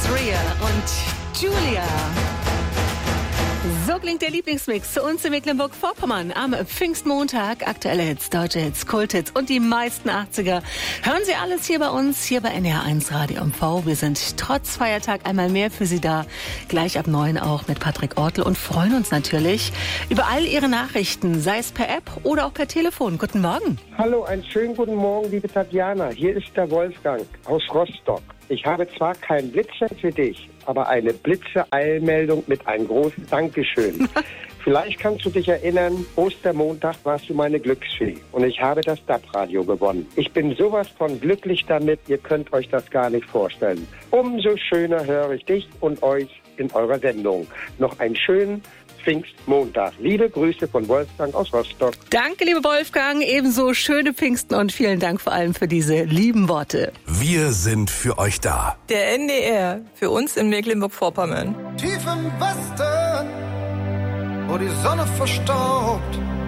Ria und Julia. So klingt der Lieblingsmix zu uns in Mecklenburg-Vorpommern am Pfingstmontag. Aktuelle Hits, deutsche Hits, Kulthits und die meisten 80er. Hören Sie alles hier bei uns, hier bei NDR1 Radio MV. Wir sind trotz Feiertag einmal mehr für Sie da. Gleich ab 9 auch mit Patrick Ortl und freuen uns natürlich über all Ihre Nachrichten, sei es per App oder auch per Telefon. Guten Morgen. Hallo, einen schönen guten Morgen, liebe Tatjana. Hier ist der Wolfgang aus Rostock. Ich habe zwar keinen Blitzer für dich, aber eine Blitze-Eilmeldung mit einem großen Dankeschön. Vielleicht kannst du dich erinnern, Ostermontag warst du meine Glücksfee und ich habe das DAB-Radio gewonnen. Ich bin sowas von glücklich damit, ihr könnt euch das gar nicht vorstellen. Umso schöner höre ich dich und euch in eurer Sendung. Noch einen schönen Pfingstmontag. Liebe Grüße von Wolfgang aus Rostock. Danke, liebe Wolfgang. Ebenso schöne Pfingsten und vielen Dank vor allem für diese lieben Worte. Wir sind für euch da. Der NDR, für uns in Mecklenburg-Vorpommern. Tief im Westen, wo die Sonne verstaubt,